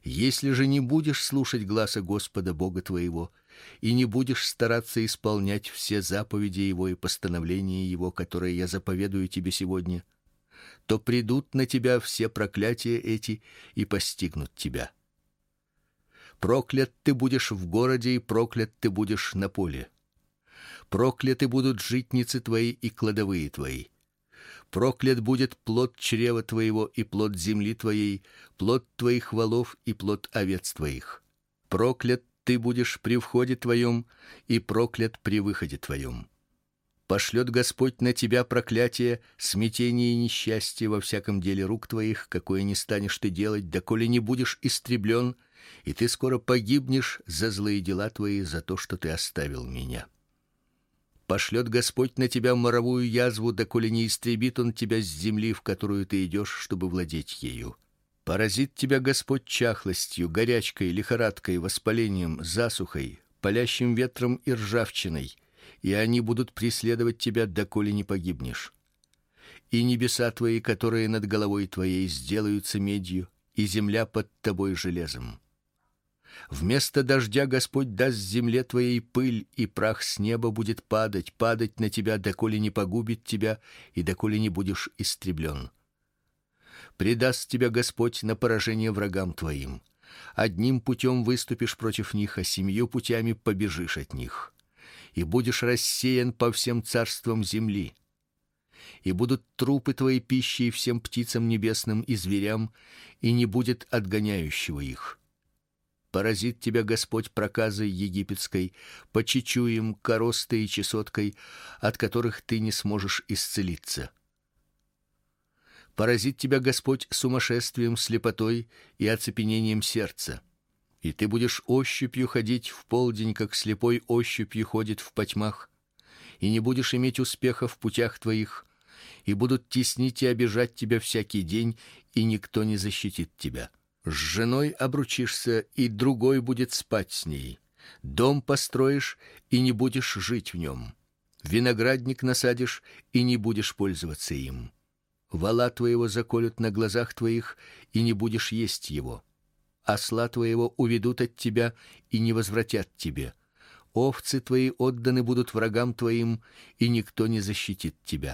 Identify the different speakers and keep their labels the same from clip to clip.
Speaker 1: Если же не будешь слушать гласа Господа Бога твоего и не будешь стараться исполнять все заповеди его и постановления его, которые я заповедую тебе сегодня, то придут на тебя все проклятия эти и постигнут тебя. Проклят ты будешь в городе, и проклят ты будешь на поле. Прокляты будут житницы твои и кладовые твои. Проклят будет плод чрева твоего и плод земли твоей, плод твоих волов и плод овец твоих. Проклят ты будешь при входе твоем и проклят при выходе твоем. Пошлет Господь на тебя проклятие, смятение и несчастье во всяком деле рук твоих, какое не станешь ты делать, доколе не будешь истреблен, и ты скоро погибнешь за злые дела твои, за то, что ты оставил меня. Пошлет Господь на тебя моровую язву, доколе не истребит он тебя с земли, в которую ты идешь, чтобы владеть ею. Поразит тебя Господь чахлостью, горячкой, лихорадкой, воспалением, засухой, палящим ветром и ржавчиной, и они будут преследовать тебя, доколе не погибнешь. И небеса твои, которые над головой твоей, сделаются медью, и земля под тобой железом. Вместо дождя Господь даст земле твоей пыль, и прах с неба будет падать на тебя, доколе не погубит тебя и доколе не будешь истреблен. Предаст тебя Господь на поражение врагам твоим. Одним путем выступишь против них, а 7 путями побежишь от них. И будешь рассеян по всем царствам земли. И будут трупы твои пищей всем птицам небесным и зверям, и не будет отгоняющего их. Поразит тебя Господь проказой египетской, почечуем, коростой и чесоткой, от которых ты не сможешь исцелиться. Поразит тебя Господь сумасшествием, слепотой и оцепенением сердца. И ты будешь ощупью ходить в полдень, как слепой ощупью ходит в потьмах, и не будешь иметь успеха в путях твоих, и будут теснить и обижать тебя всякий день, и никто не защитит тебя. С женой обручишься, и другой будет спать с ней. Дом построишь, и не будешь жить в нем. Виноградник насадишь, и не будешь пользоваться им. Вола твоего заколют на глазах твоих, и не будешь есть его. Осла твоего уведут от тебя и не возвратят тебе. Овцы твои отданы будут врагам твоим, и никто не защитит тебя.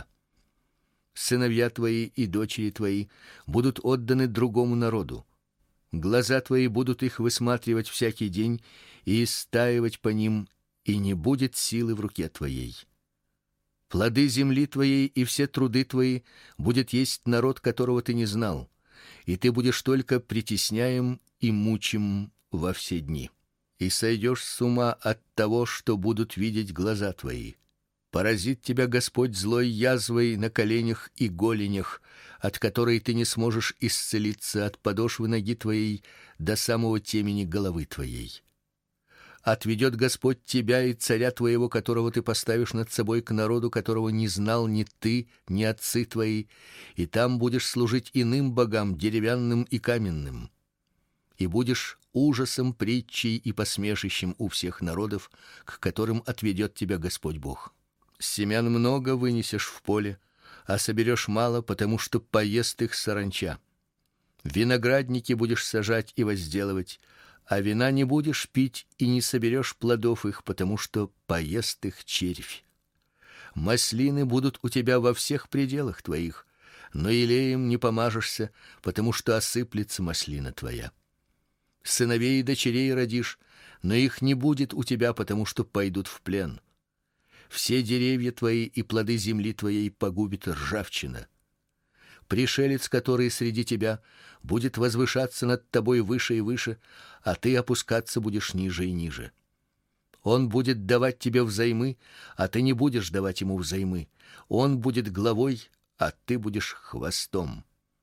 Speaker 1: Сыновья твои и дочери твои будут отданы другому народу. Глаза твои будут их высматривать всякий день и истаивать по ним, и не будет силы в руке твоей. Плоды земли твоей и все труды твои будет есть народ, которого ты не знал, и ты будешь только притесняем и мучим во все дни. И сойдешь с ума от того, что будут видеть глаза твои. Поразит тебя Господь злой язвой на коленях и голенях, от которой ты не сможешь исцелиться от подошвы ноги твоей до самого темени головы твоей. Отведет Господь тебя и царя твоего, которого ты поставишь над собой, к народу, которого не знал ни ты, ни отцы твои, и там будешь служить иным богам, деревянным и каменным. И будешь ужасом, притчей и посмешищем у всех народов, к которым отведет тебя Господь Бог. Семян много вынесешь в поле, а соберешь мало, потому что поест их саранча. Виноградники будешь сажать и возделывать, а вина не будешь пить и не соберешь плодов их, потому что поест их червь. Маслины будут у тебя во всех пределах твоих, но елеем не помажешься, потому что осыплется маслина твоя. Сыновей и дочерей родишь, но их не будет у тебя, потому что пойдут в плен. Все деревья твои и плоды земли твоей погубит ржавчина. Пришелец, который среди тебя, будет возвышаться над тобой выше и выше, а ты опускаться будешь ниже и ниже. Он будет давать тебе взаймы, а ты не будешь давать ему взаймы. Он будет главой, а ты будешь хвостом.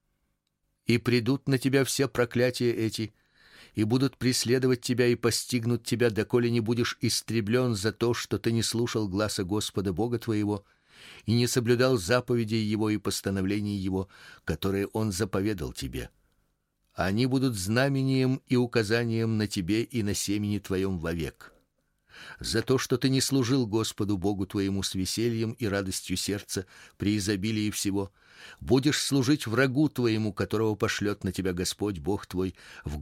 Speaker 1: И придут на тебя все проклятия эти, и будут преследовать тебя и постигнут тебя, доколе не будешь истреблен за то, что ты не слушал гласа Господа Бога твоего и не соблюдал заповедей его и постановлений его, которые он заповедал тебе. Они будут знамением и указанием на тебе и на семени твоем вовек. За то, что ты не служил Господу Богу твоему с весельем и радостью сердца при изобилии всего, будешь служить врагу твоему, которого пошлет на тебя Господь Бог твой в